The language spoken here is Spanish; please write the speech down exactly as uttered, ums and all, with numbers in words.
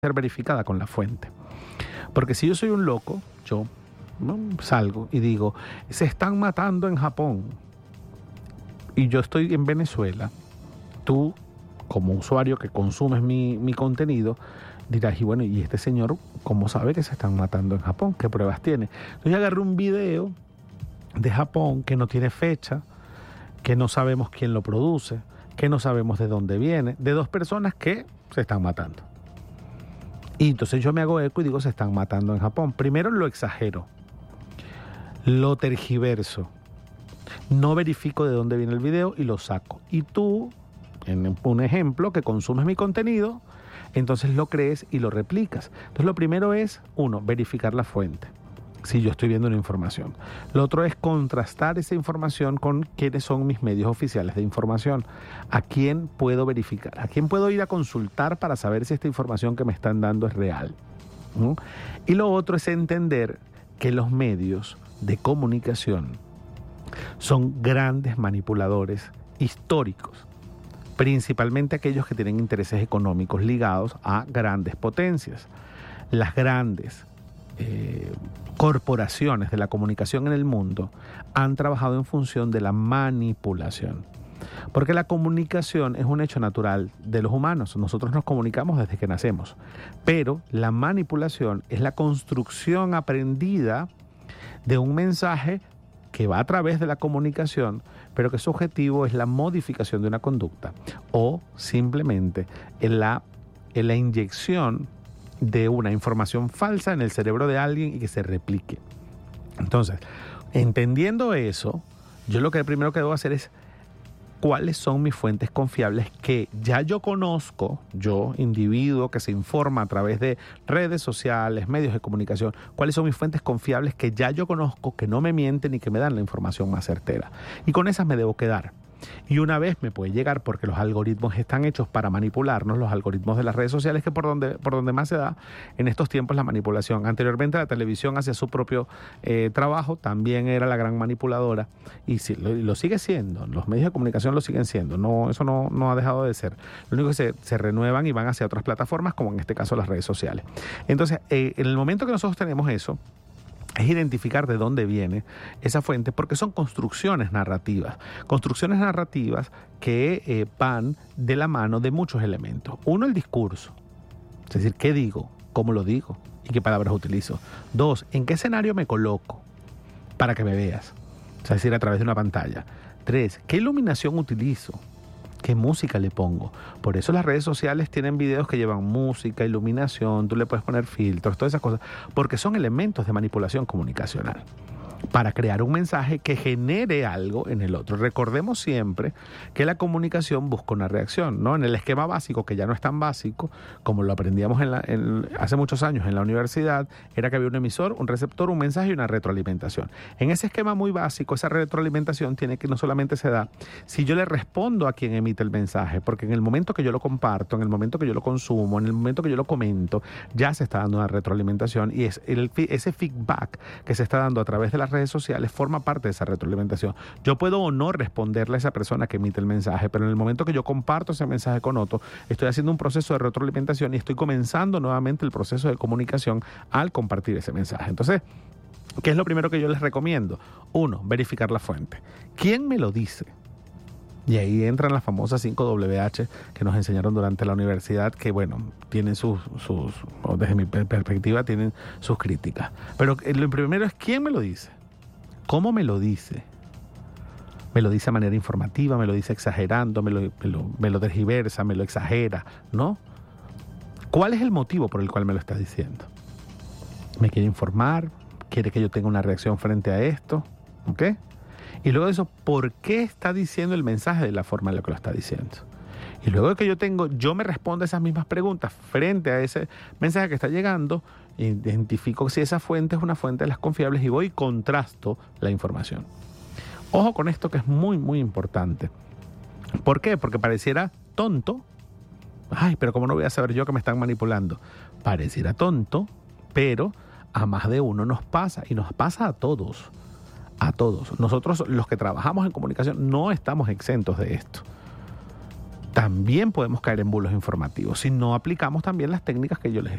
ser verificada con la fuente. Porque si yo soy un loco, yo ¿no? salgo y digo, se están matando en Japón y yo estoy en Venezuela, tú como usuario que consumes mi, mi contenido dirás, y bueno, ¿y este señor cómo sabe que se están matando en Japón? ¿Qué pruebas tiene? Entonces yo agarré un video de Japón que no tiene fecha, que no sabemos quién lo produce, que no sabemos de dónde viene, de dos personas que se están matando. Y entonces yo me hago eco y digo, se están matando en Japón. Primero lo exagero, lo tergiverso, no verifico de dónde viene el video y lo saco. Y tú, en un ejemplo, que consumes mi contenido, entonces lo crees y lo replicas. Entonces lo primero es, uno, verificar la fuente, si yo estoy viendo una información. Lo otro es contrastar esa información con quiénes son mis medios oficiales de información. ¿A quién puedo verificar? ¿A quién puedo ir a consultar para saber si esta información que me están dando es real? ¿No? Y lo otro es entender que los medios de comunicación son grandes manipuladores históricos, principalmente aquellos que tienen intereses económicos ligados a grandes potencias. Las grandes eh, corporaciones de la comunicación en el mundo han trabajado en función de la manipulación. Porque la comunicación es un hecho natural de los humanos. Nosotros nos comunicamos desde que nacemos. Pero la manipulación es la construcción aprendida de un mensaje que va a través de la comunicación, pero que su objetivo es la modificación de una conducta o simplemente en la, en la inyección de una información falsa en el cerebro de alguien y que se replique. Entonces, entendiendo eso, yo lo que primero que debo hacer es cuáles son mis fuentes confiables que ya yo conozco, yo, individuo que se informa a través de redes sociales, medios de comunicación, cuáles son mis fuentes confiables que ya yo conozco, que no me mienten y que me dan la información más certera. Y con esas me debo quedar. Y una vez me puede llegar, porque los algoritmos están hechos para manipularnos, los algoritmos de las redes sociales, que por donde, por donde más se da en estos tiempos la manipulación. Anteriormente la televisión hacía su propio eh, trabajo, también era la gran manipuladora, y sí, lo, lo sigue siendo, los medios de comunicación lo siguen siendo, no, eso no, no ha dejado de ser. Lo único que se, se renuevan y van hacia otras plataformas, como en este caso las redes sociales. Entonces, eh, en el momento que nosotros tenemos eso, es identificar de dónde viene esa fuente, porque son construcciones narrativas. Construcciones narrativas que eh, van de la mano de muchos elementos. Uno, el discurso. Es decir, ¿qué digo? ¿Cómo lo digo? ¿Y qué palabras utilizo? Dos, ¿en qué escenario me coloco para que me veas? Es decir, a través de una pantalla. Tres, ¿qué iluminación utilizo? ¿Qué música le pongo? Por eso las redes sociales tienen videos que llevan música, iluminación, tú le puedes poner filtros, todas esas cosas, porque son elementos de manipulación comunicacional para crear un mensaje que genere algo en el otro. Recordemos siempre que la comunicación busca una reacción, ¿no? En el esquema básico, que ya no es tan básico, como lo aprendíamos en la, en, hace muchos años en la universidad, era que había un emisor, un receptor, un mensaje y una retroalimentación. En ese esquema muy básico, esa retroalimentación tiene que no solamente se da si yo le respondo a quien emite el mensaje, porque en el momento que yo lo comparto, en el momento que yo lo consumo, en el momento que yo lo comento, ya se está dando una retroalimentación, y es el, ese feedback que se está dando a través de las redes sociales forma parte de esa retroalimentación. Yo puedo o no responderle a esa persona que emite el mensaje, pero en el momento que yo comparto ese mensaje con otro, estoy haciendo un proceso de retroalimentación y estoy comenzando nuevamente el proceso de comunicación al compartir ese mensaje. Entonces, ¿qué es lo primero que yo les recomiendo? Uno, verificar la fuente. ¿Quién me lo dice? Y ahí entran las famosas cinco doble hache que nos enseñaron durante la universidad, que bueno, tienen sus, sus o desde mi perspectiva, tienen sus críticas. Pero lo primero es ¿quién me lo dice? ¿Cómo me lo dice? Me lo dice de manera informativa, me lo dice exagerando, me lo, me lo, me lo tergiversa, me lo exagera, ¿no? ¿Cuál es el motivo por el cual me lo está diciendo? ¿Me quiere informar? ¿Quiere que yo tenga una reacción frente a esto? ¿Ok? Y luego de eso, ¿por qué está diciendo el mensaje de la forma en la que lo está diciendo? Y luego de que yo tengo, yo me respondo a esas mismas preguntas frente a ese mensaje que está llegando, identifico si esa fuente es una fuente de las confiables y voy y contrasto la información. Ojo con esto, que es muy, muy importante. ¿Por qué? Porque pareciera tonto. Ay, pero ¿cómo no voy a saber yo que me están manipulando? Pareciera tonto, pero a más de uno nos pasa, y nos pasa a todos. A todos. Nosotros, los que trabajamos en comunicación, no estamos exentos de esto. También podemos caer en bulos informativos si no aplicamos también las técnicas que yo les